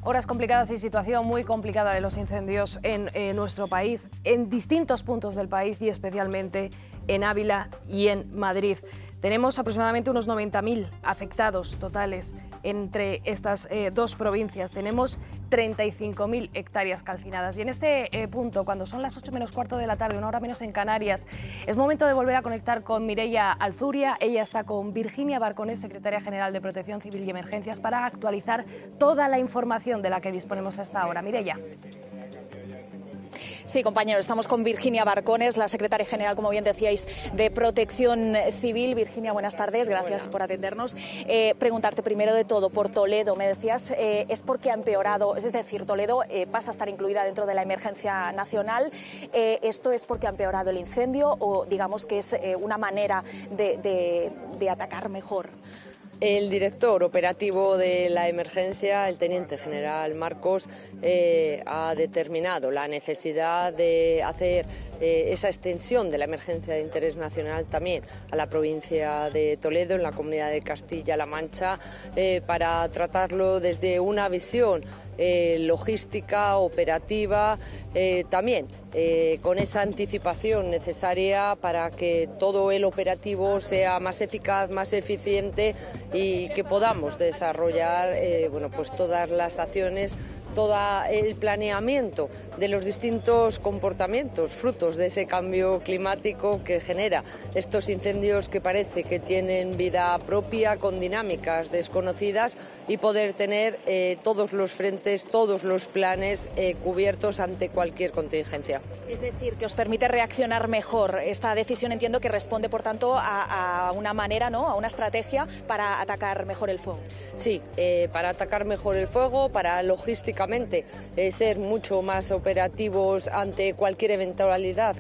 Horas complicadas y situación muy complicada de los incendios en nuestro país, en distintos puntos del país y especialmente en Ávila y en Madrid. Tenemos aproximadamente unos 90.000 afectados totales entre estas dos provincias. Tenemos 35.000 hectáreas calcinadas. Y en este punto, cuando son las 8 menos cuarto de la tarde, una hora menos en Canarias, es momento de volver a conectar con Mireia Alzuria. Ella está con Virginia Barcones, secretaria general de Protección Civil y Emergencias, para actualizar toda la información de la que disponemos hasta ahora. Mireia. Sí, compañero, estamos con Virginia Barcones, la secretaria general, como bien decíais, de Protección Civil. Virginia, buenas tardes, gracias por atendernos. Preguntarte primero de todo por Toledo, me decías, es porque ha empeorado, es decir, Toledo pasa a estar incluida dentro de la emergencia nacional. ¿Esto es porque ha empeorado el incendio o digamos que es una manera de atacar mejor? El director operativo de la emergencia, el teniente general Marcos, ha determinado la necesidad de hacer esa extensión de la emergencia de interés nacional también a la provincia de Toledo, en la comunidad de Castilla-La Mancha, para tratarlo desde una visión logística, operativa, también con esa anticipación necesaria para que todo el operativo sea más eficaz, más eficiente y que podamos desarrollar pues todas las acciones, todo el planeamiento de los distintos comportamientos, frutos de ese cambio climático que genera estos incendios que parece que tienen vida propia, con dinámicas desconocidas, y poder tener todos los frentes, todos los planes cubiertos ante cualquier contingencia. Es decir, que os permite reaccionar mejor. Esta decisión entiendo que responde, por tanto, a una manera, ¿no?, a una estrategia para atacar mejor el fuego. Sí, para atacar mejor el fuego, para logísticamente ser mucho más operativos ante cualquier eventualidad